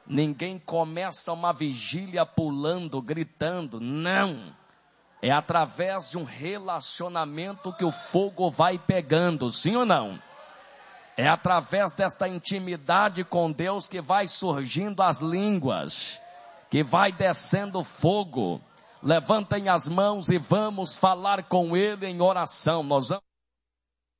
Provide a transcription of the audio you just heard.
Ninguém começa uma vigília pulando, gritando, não. É através de um relacionamento que o fogo vai pegando, sim ou não? É através desta intimidade com Deus que vai surgindo as línguas, que vai descendo fogo. Levantem as mãos e vamos falar com Ele em oração. Nós vamos